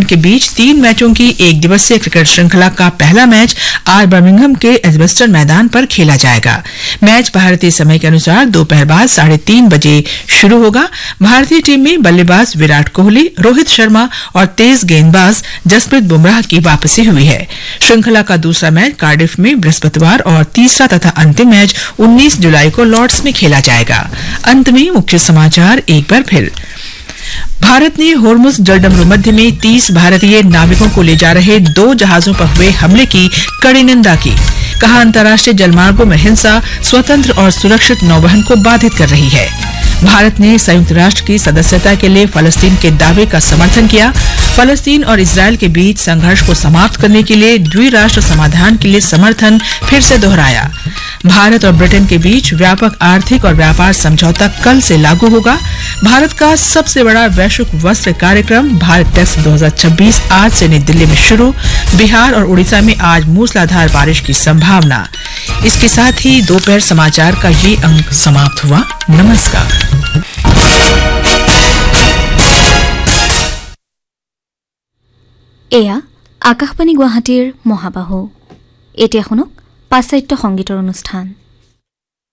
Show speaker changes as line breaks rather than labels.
England के बीच 3 मैचों की एक दिवसीय क्रिकेट श्रृंखला का पहला मैच आज बर्मिंघम के एजबस्टन मैदान पर खेला जाएगा। मैच भारतीय समय के अनुसार दोपहर बाद 3:30 बजे शुरू होगा। भारतीय टीम में बल्लेबाज विराट कोहली, रोहित शर्मा और तेज गेंदबाज जसप्रीत बुमराह की वापसी हुई है। श्रृंखला का दूसरा मैच कार्डिफ में बृहस्पतिवार और तीसरा तथा अंतिम मैच 19 जुलाई को लॉर्ड्स में खेला जाएगा। अंत में मुख्य समाचार एक बार फिर। भारत ने होर्मुज जलडमरू मध्य में 30 भारतीय नाविकों को ले जा रहे 2 जहाजों पर हुए हमले की कड़ी निंदा की। कहा, अंतर्राष्ट्रीय जलमार्गों में हिंसा स्वतंत्र और सुरक्षित नौवहन को बाधित कर रही है। भारत ने संयुक्त राष्ट्र की सदस्यता के लिए फलस्तीन के दावे का समर्थन किया। फलस्तीन और इजरायल के बीच संघर्ष को समाप्त करने के लिए द्विराष्ट्र समाधान के लिए समर्थन फिर से दोहराया। भारत और ब्रिटेन के बीच व्यापक आर्थिक और व्यापार समझौता कल से लागू होगा। भारत का सबसे बड़ा वैश्विक वस्त्र कार्यक्रम भारत टेक्स 2026 आज से नई दिल्ली में शुरू। बिहार और उड़ीसा में आज मूसलाधार बारिश की संभावना। इसके साथ ही दोपहर समाचार का ये अंक समाप्त हुआ। नमस्कार।
এয়া আকাশবাণী গুৱাহাটীৰ মহাবাহু। এতিয়া শুনক পাশ্চাত্য সংগীতৰ অনুষ্ঠান।